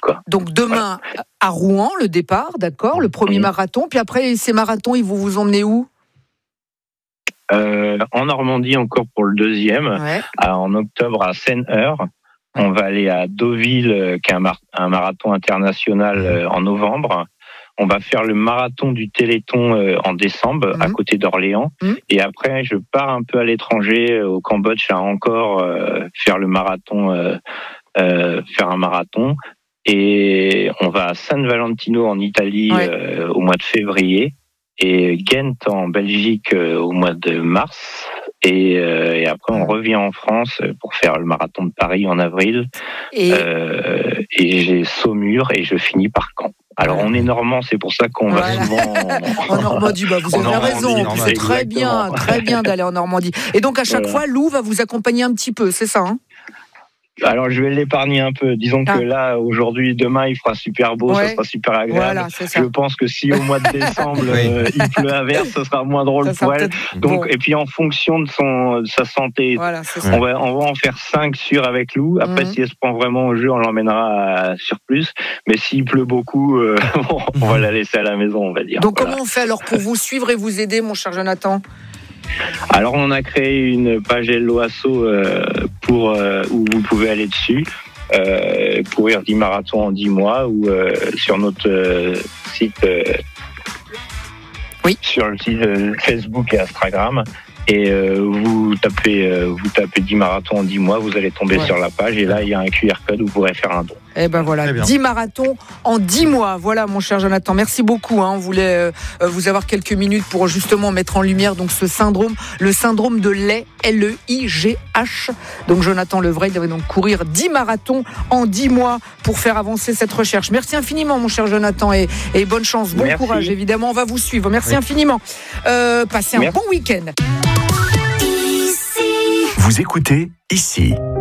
quoi. Donc demain, à Rouen, le départ, d'accord, le premier marathon. Puis après, ces marathons, ils vont vous emmener où ? En Normandie encore pour le deuxième. Ouais. En octobre à Seine-Heure. On va aller à Deauville, qui est un marathon international en novembre. On va faire le marathon du Téléthon en décembre, à côté d'Orléans. Et après, je pars un peu à l'étranger, au Cambodge, à Angkor, faire le marathon, faire un marathon. Et on va à San Valentino en Italie au mois de février. Et Ghent en Belgique au mois de mars. Et après, on revient en France pour faire le marathon de Paris en avril. Et j'ai Saumur et je finis par Caen. Alors, on est normand, c'est pour ça qu'on va souvent en Normandie. Bah, vous avez raison. C'est très bien d'aller en Normandie. Et donc, à chaque fois, Lou va vous accompagner un petit peu, c'est ça, hein ? Alors, je vais l'épargner un peu. Disons que là, aujourd'hui, demain, il fera super beau, ça sera super agréable. Voilà, c'est ça. Je pense que si au mois de décembre, il pleut à verse, ça sera moins drôle pour elle. Donc, et puis, en fonction de sa santé, on va en faire 5 sûrs avec Lou. Après, si elle se prend vraiment au jeu, on l'emmènera sur plus. Mais s'il pleut beaucoup, on va la laisser à la maison, on va dire. Donc, comment on fait alors pour vous suivre et vous aider, mon cher Jonathan ? Alors, on a créé une page Hello Asso où vous pouvez aller dessus, courir 10 marathons en 10 mois, ou sur notre site, sur le site Facebook et Instagram. Et vous tapez 10 marathons en 10 mois, vous allez tomber sur la page, et là, il y a un QR code où vous pourrez faire un don. Et ben voilà, 10 marathons en 10 mois. Voilà, mon cher Jonathan, merci beaucoup. On voulait vous avoir quelques minutes pour justement mettre en lumière donc ce syndrome, le syndrome de Leigh, L-E-I-G-H. Donc Jonathan Levray devait donc courir 10 marathons en 10 mois pour faire avancer cette recherche. Merci infiniment, mon cher Jonathan, et bonne chance, bon courage. Évidemment, on va vous suivre. Merci infiniment. Passez un bon week-end. Vous écoutez Ici.